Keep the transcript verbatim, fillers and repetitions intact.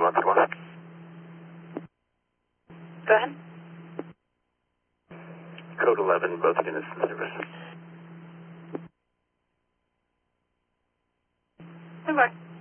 one three one. Go ahead. Code eleven, both units in service. Good work.